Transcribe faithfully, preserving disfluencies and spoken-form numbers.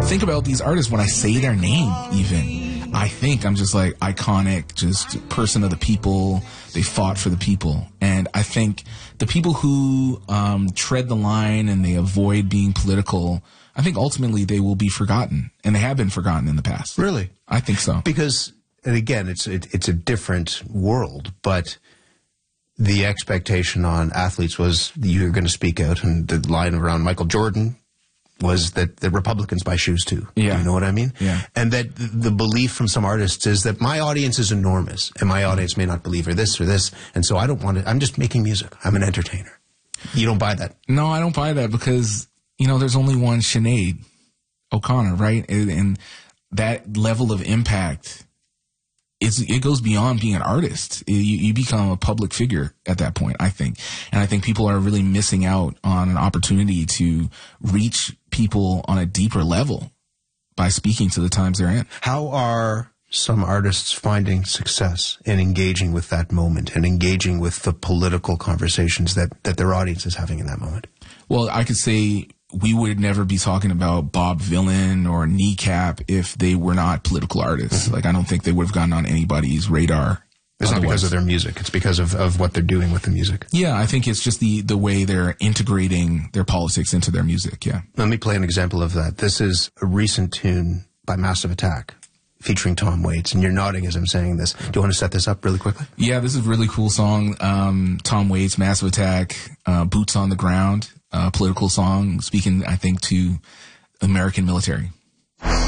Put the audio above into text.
think about these artists when I say their name, even. I think I'm just like iconic, just person of the people. They fought for the people. And I think the people who um, tread the line and they avoid being political, I think ultimately they will be forgotten. And they have been forgotten in the past. Really? I think so. Because, and again, it's it, it's a different world, but the expectation on athletes was you're going to speak out, and the line around Michael Jordan was that the Republicans buy shoes too. Yeah. You know what I mean? Yeah. And that the belief from some artists is that my audience is enormous, and my audience may not believe or this or this, and so I don't want to, I'm just making music. I'm an entertainer. You don't buy that? No, I don't buy that because, you know, there's only one Sinead O'Connor, right? And, and that level of impact, it's, it goes beyond being an artist. You, you become a public figure at that point, I think. And I think people are really missing out on an opportunity to reach people on a deeper level by speaking to the times they're in. How are some artists finding success in engaging with that moment and engaging with the political conversations that, that their audience is having in that moment? Well, I could say we would never be talking about Bob Vylan or Kneecap if they were not political artists. Mm-hmm. Like, I don't think they would have gotten on anybody's radar. It's not because of their music. It's because of, of what they're doing with the music. Yeah, I think it's just the, the way they're integrating their politics into their music, yeah. Let me play an example of that. This is a recent tune by Massive Attack featuring Tom Waits, and you're nodding as I'm saying this. Do you want to set this up really quickly? Yeah, this is a really cool song. Um, Tom Waits, Massive Attack, uh, Boots on the Ground, uh, political song, speaking, I think, to American military.